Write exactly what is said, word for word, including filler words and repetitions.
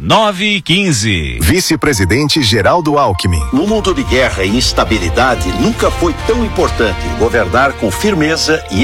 nove e quinze. Vice-presidente Geraldo Alckmin. No mundo de guerra e instabilidade, nunca foi tão importante governar com firmeza e